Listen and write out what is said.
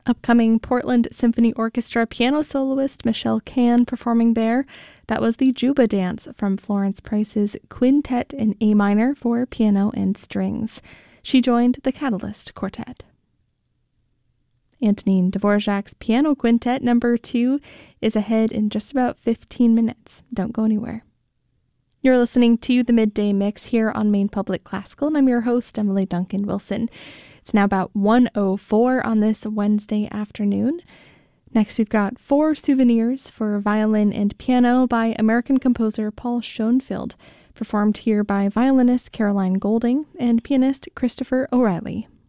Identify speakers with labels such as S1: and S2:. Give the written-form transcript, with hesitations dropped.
S1: Upcoming Portland Symphony Orchestra piano soloist Michelle Kahn performing there. That was the Juba Dance from Florence Price's Quintet in A minor for piano and strings. She joined the Catalyst Quartet. Antonin Dvorak's Piano Quintet No. 2 is ahead in just about 15 minutes. Don't go anywhere. You're listening to the Midday Mix here on Maine Public Classical, and I'm your host, Emily Duncan Wilson. It's now about 1:04 on this Wednesday afternoon. Next, we've got 4 souvenirs for violin and piano by American composer Paul Schoenfield, performed here by violinist Caroline Golding and pianist Christopher O'Reilly.